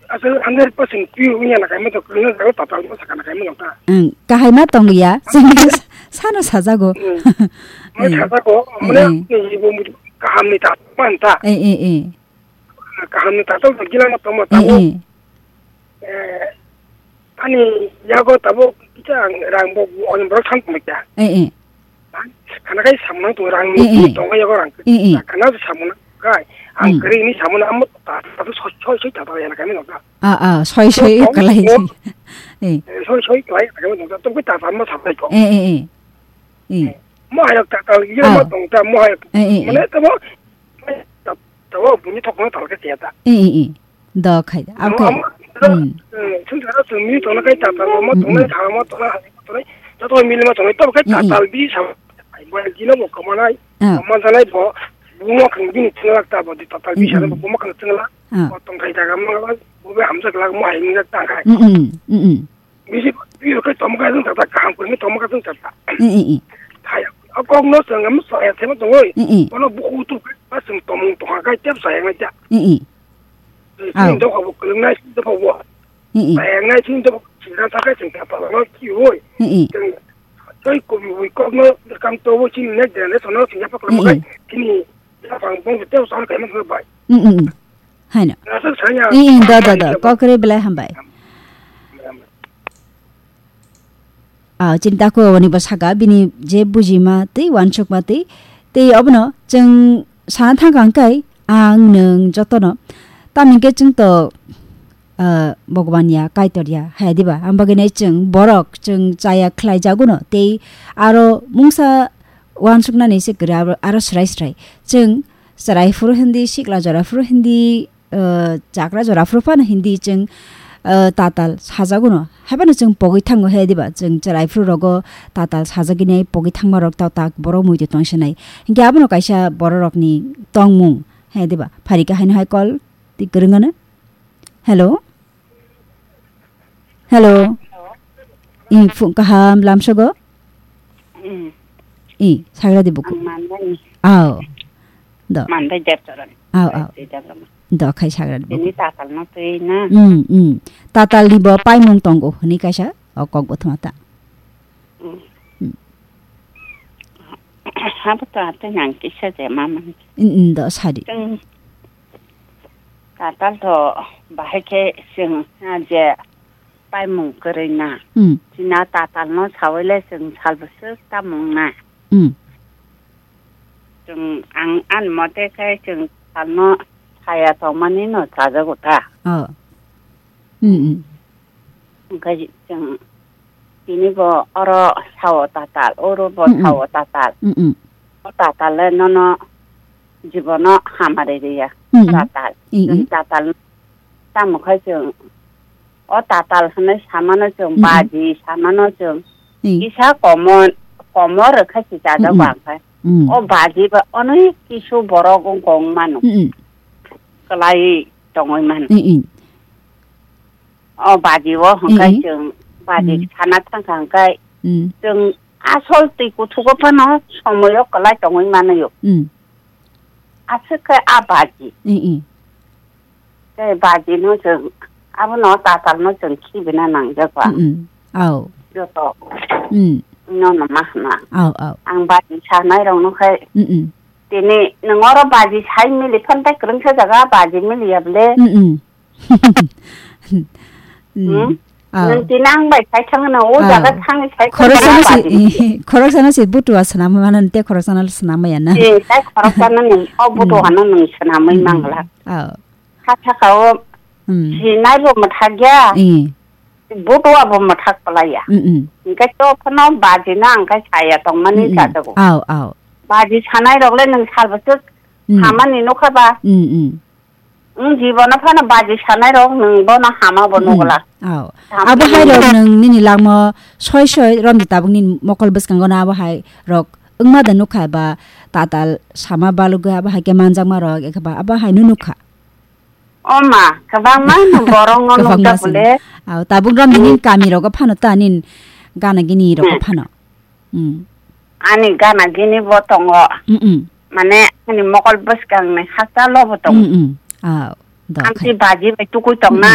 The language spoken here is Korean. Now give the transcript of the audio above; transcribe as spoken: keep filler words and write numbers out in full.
asal hundred percent piu nya na kai mo to kung na ta ta mo sa kana kai mo ta 응 kahai ma tong ya sano sajago mo sa ko mo ne ni bo mu ka hamni ta man ta eh eh eh ka hamni ta to gila mo to mo ta mo eh ani yago ta bo kita rang bo on bro sang mo ta eh eh kana kai samna to rang ni to ga yago rang kana samna kai ang kri ni samna am ta ta so so so ta ta ya na kai mo ta 아, 아, 소이 소이 kalai. Eh. Soy soy kalai, kai mo ta to kita fa mo sa ko. Eh eh eh. Eh. Mo ha ta ta yi mo tong ta mo ha. Mo ne ta mo ta ta wo bu ni to ko ta ka ti ta. Eh eh eh. Da khai. Okay. 음. 춘 자라 좀 미 돈 kai ta ta mo to ne ta mo to na to ne ta to mi le mo to ne to kai ta ta bi sa. Ai mo ji no mo ko mo nai. Mo sa nai bo bu mo kan gi ni tsala ta bo di ta ta bi sa bo mo kan tsala. Mo tong kai ta ga mo ba bo be ham sa la mo ai ni ta kai. 음 음. 음 음. mi si bi ko to mo ka sun ta ta ka ko ni to mo ka sun ta ta. 음 음. Hai a ko no sa ngam so ya te mo to oi. Ko no bu ku tu ba sun to mo to ka kai te sa ya ma ta. 음 음. 아. 도 하고 그런 날 도 보고. 음 음. 나 진짜 진짜 다 같이 다 봐도 키우고. 음 음. 저희 거 우리 거는 감도 오지 내 전에 전에 진짜 봐 그런 거. 그니 방송 때 우선 가면 그 봐. 음 음. 하나. 그래서 저냐. 이 다다다. 거 그래 빌라 한 바이. 아 진짜 그 원이 버사가 비니 제 부지마 때 완척 마때 때 어버너 정 산타 강가이 앙능 저떠너 तामिके जों तो भगवानिया काइतरिया हायदिबा आमबागने जों बरक जों जाया खलाय जागुनो ते आरो मुंसा वानसुकनानै से गरा आरो स्राय स्राय जों सरायफुर हिंदी सिकला जराफुर हिंदी जाग्रा जराफुर फान हिंदी जों ताताल साजागुनो हाबानो जों पगै थाङो हायदिबा जों जरायफुर रगो ताताल साजागिनै पगै थांमा रक ताक बर' मुइदि तंसनाय हिंगे आबनो कायसा बर' रकनि तंमुं हायदिबा फारिका हायनो हाय कल ती करूंगा hello hello 이 fu kaham lam sogo 이 사그라 디 부ku 아우 더 만다 잡처럼 아우 아우 더 khai sagra di ini tatal no tuina 음 음 tatal di bo pai mung tonggo ni kaisa okok bothmata 음 하부터 하여튼 양 끼셔제 마마 음 더 사리 tatal to bahake sing aje pai mung kerina 음 sina tatal no sawele sing salbse ta mung na 음 좀 안 안 못해 그 살모 사야 도만이노 자자고다 어 음 음 그지 좀 비니고 어러 사오 따따 오로보 사오 따따 음음 따따래 너너 집어너 하마레리야 따따 이 따따 땀 거죠 어 따따 하는 사만은 좀 바지 사만은 좀 이사 고모 고모를 같이 자자고 안 가. 어 바지가 어느 기수 버러고 공만. 그라이 동의만. 어 바지와 한가이 좀 바지 하나 상상가이. 좀 아솔도 있고 두고파나 소모요 그라이 동의만요. 아스카 아 바지. 그 바지는 좀 아무나 따따는 좀 키비나 남자가. 아우. 그래서 음. 너는 마나. 아우 아우. 안 바지 사나이랑 놓게. 음음. 되네. 너어러 바지 사이 밀리 편데 그런 처자가 바지 밀리야블래. 음음. 음. 응. 디낭 바이 사창은 오자가 창이 잘 거러서는 거러서는 부투와 스나마는 때 거러서는 스나마야나. 예, 딱 거러서는 어 부투하는 스나마이 망라. 아우. 하차가오 음. 지나이 보면 타기야. 예. butuwa bo mathak palaya mm inga to phano baji na angka saya tong mani cha dago aw aw baji chanai rogle nang salbasu hamani no khaba mm mm um jibona phana baji chanai rog nang bona hama bonogla aw abo hai rog nang nini langmo soi soi rom ditabung nin mokol bas kangona abo hai rog ungma da nukha ba tatal sama baluga aba hai ke manjang ma rog ekaba aba hai nu nukha oma kabang man borong ngon ta bole aw tabung ram nin kami ro ka phano ta nin gana gini ro ka phano um ani gana gini botongo um mane ani mokol bas kang ne hata lo botong um aw anti baji be tuku tong na